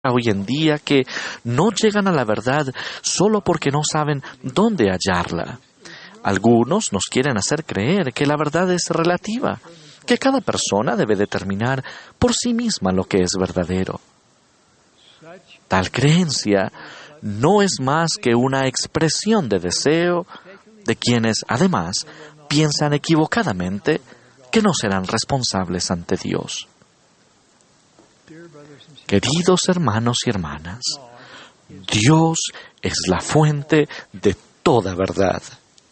hoy en día que no llegan a la verdad solo porque no saben dónde hallarla. Algunos nos quieren hacer creer que la verdad es relativa, que cada persona debe determinar por sí misma lo que es verdadero. Tal creencia no es más que una expresión de deseo de quienes, además, piensan equivocadamente que no serán responsables ante Dios. Queridos hermanos y hermanas, Dios es la fuente de toda verdad.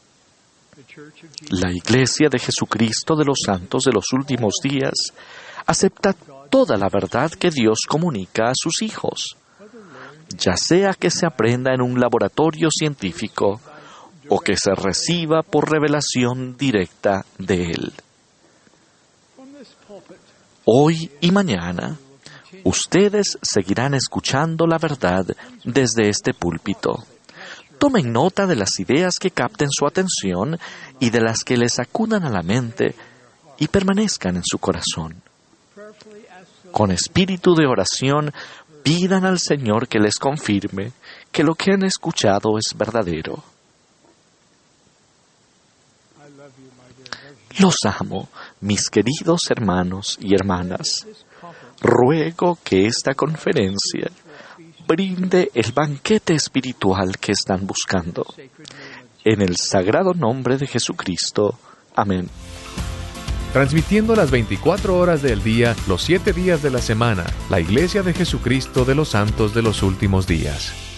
La Iglesia de Jesucristo de los Santos de los Últimos Días acepta toda la verdad que Dios comunica a sus hijos, ya sea que se aprenda en un laboratorio científico o que se reciba por revelación directa de Él. Hoy y mañana, ustedes seguirán escuchando la verdad desde este púlpito. Tomen nota de las ideas que capten su atención y de las que les acudan a la mente y permanezcan en su corazón. Con espíritu de oración, pidan al Señor que les confirme que lo que han escuchado es verdadero. Los amo, mis queridos hermanos y hermanas. Ruego que esta conferencia brinde el banquete espiritual que están buscando. En el sagrado nombre de Jesucristo. Amén. Transmitiendo las 24 horas del día, los 7 días de la semana, la Iglesia de Jesucristo de los Santos de los Últimos Días.